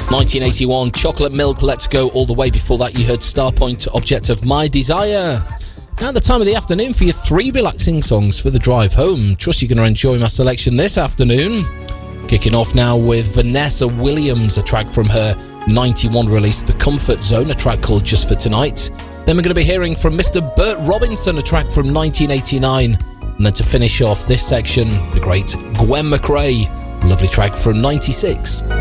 1981, Chocolate Milk, Let's Go. All the way before that, you heard Starpoint, Object of My Desire. Now the time of the afternoon for your 3 relaxing songs for the drive home. Trust you're going to enjoy my selection this afternoon. Kicking off now with Vanessa Williams, a track from her 91 release, The Comfort Zone, a track called Just for Tonight. Then we're going to be hearing from Mr. Bert Robinson, a track from 1989. And then to finish off this section, the great Gwen McRae, a lovely track from 96.